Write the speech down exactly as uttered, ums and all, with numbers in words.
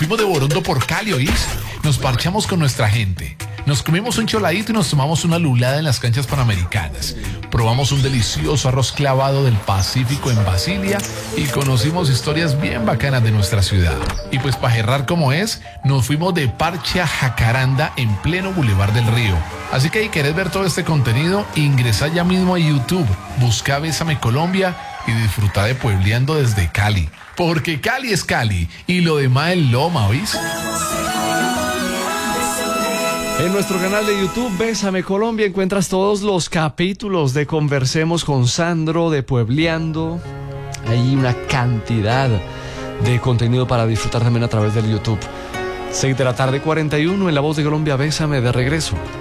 Fuimos de Borondo por Cali, ¿oís? Nos parchamos con nuestra gente. Nos comimos un choladito y nos tomamos una lulada en las canchas panamericanas. Probamos un delicioso arroz clavado del Pacífico en Basilia y conocimos historias bien bacanas de nuestra ciudad. Y pues para cerrar como es, nos fuimos de parche a Jacaranda en pleno Boulevard del Río. Así que si querés ver todo este contenido, ingresa ya mismo a YouTube, busca Bésame Colombia y disfruta de Puebleando desde Cali. Porque Cali es Cali y lo demás es Loma, ¿oís? En nuestro canal de YouTube, Bésame Colombia, encuentras todos los capítulos de Conversemos con Sandro, de Puebleando. Hay una cantidad de contenido para disfrutar también a través del YouTube. seis de la tarde, cuarenta y uno, en La Voz de Colombia, Bésame, de regreso.